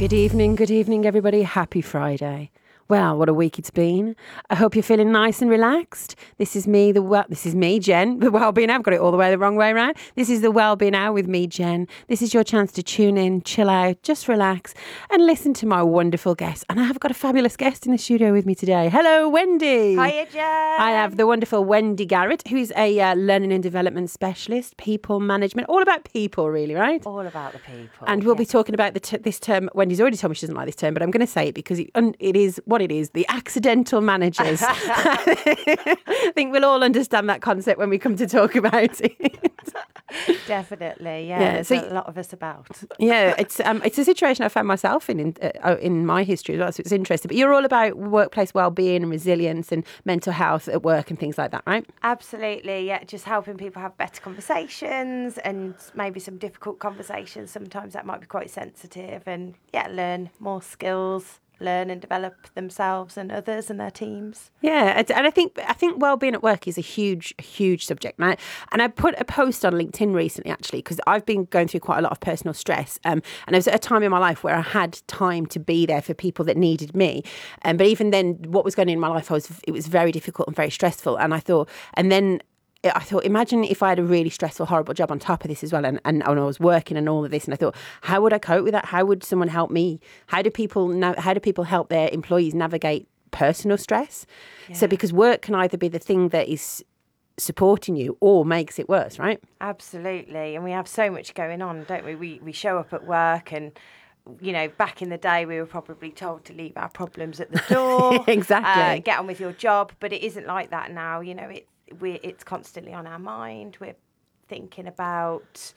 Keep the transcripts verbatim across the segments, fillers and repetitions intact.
Good evening, good evening, everybody. Happy Friday. Well, what a week it's been. I hope you're feeling nice and relaxed. This is me, the well, this is me, Jen, the Wellbeing Hour. I've got it all the way the wrong way around. This is the Wellbeing Hour with me, Jen. This is your chance to tune in, chill out, just relax and listen to my wonderful guests. And I have got a fabulous guest in the studio with me today. Hello, Wendy. Hiya, Jen. I have the wonderful Wendy Garrett, who is a uh, learning and development specialist, people management, all about people, really, right? All about the people. And we'll yeah. be talking about the t- this term. Wendy's already told me she doesn't like this term, but I'm going to say it because it, un- it is what it is, the accidental managers. I think we'll all understand that concept when we come to talk about it. Definitely, yeah. Yeah, There's so a lot of us about. Yeah, it's um, it's a situation I found myself in in, uh, in my history as well, so it's interesting. But you're all about workplace well-being and resilience and mental health at work and things like that, right? Absolutely, yeah. Just helping people have better conversations and maybe some difficult conversations. Sometimes that might be quite sensitive, and yeah, learn more skills. Learn and develop themselves and others and their teams. Yeah, and I think I think well-being at work is a huge, huge subject, right? And I put a post on LinkedIn recently, actually, because I've been going through quite a lot of personal stress, um, and I was at a time in my life where I had time to be there for people that needed me. Um, but even then, what was going on in my life, I was it was very difficult and very stressful. And I thought, and then. I thought, imagine if I had a really stressful, horrible job on top of this as well, and, and, and I was working and all of this, and I thought, how would I cope with that? How would someone help me? How do people na- How do people help their employees navigate personal stress? Yeah. So, because work can either be the thing that is supporting you or makes it worse, right? Absolutely, and we have so much going on, don't we? We we show up at work and. You know, back in the day, we were probably told to leave our problems at the door. Exactly. Uh, get on with your job, but it isn't like that now. You know, it we it's constantly on our mind. We're thinking about,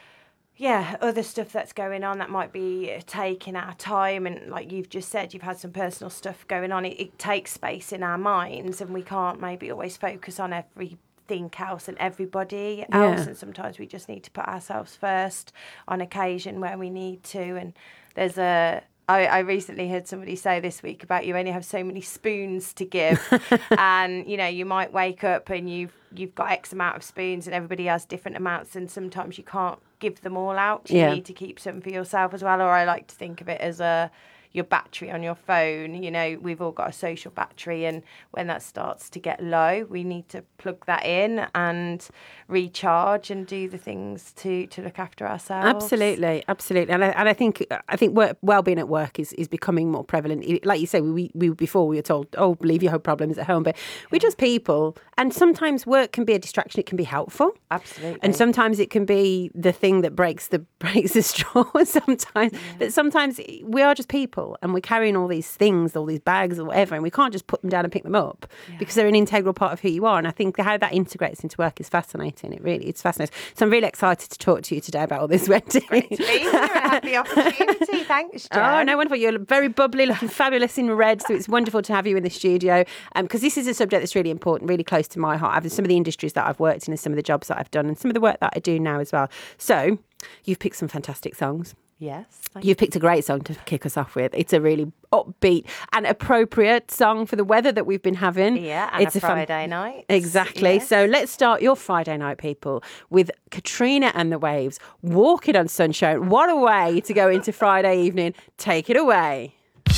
yeah, other stuff that's going on that might be taking our time. And like you've just said, you've had some personal stuff going on. It, it takes space in our minds, and we can't maybe always focus on every. Think else and everybody else, yeah. and sometimes we just need to put ourselves first on occasion where we need to. And there's a I, I recently heard somebody say this week about you only have so many spoons to give, and you know you might wake up and you've you've got X amount of spoons and everybody has different amounts, and sometimes you can't give them all out. You yeah. need to keep some for yourself as well. Or I like to think of it as a your battery on your phone. You know, we've all got a social battery, and when that starts to get low, we need to plug that in and recharge and do the things to, to look after ourselves. Absolutely, absolutely, and I, and I think I think work, well-being at work is, is becoming more prevalent. Like you say, we, we before we were told, oh, leave your problems at home, but we're just people, and sometimes work can be a distraction. It can be helpful, absolutely, and sometimes it can be the thing that breaks the breaks the straw. Sometimes, yeah. But sometimes we are just people. And we're carrying all these things, all these bags or whatever, and we can't just put them down and pick them up yeah. because they're an integral part of who you are. And I think how that integrates into work is fascinating. It really, it's fascinating. So I'm really excited to talk to you today about all this, Wendy. Great to be here and have the opportunity. Thanks, Jen. Oh, no, wonderful. You're very bubbly, looking fabulous in red. So it's wonderful to have you in the studio because um, this is a subject that's really important, really close to my heart. I've some of the industries that I've worked in and some of the jobs that I've done and some of the work that I do now as well. So you've picked some fantastic songs. Yes. You've picked a great song to kick us off with. It's a really upbeat and appropriate song for the weather that we've been having. Yeah, and it's a Friday fun... night. Exactly. Yes. So let's start your Friday night, people, with Katrina and the Waves, Walking on Sunshine. What a way to go into Friday evening. Take it away.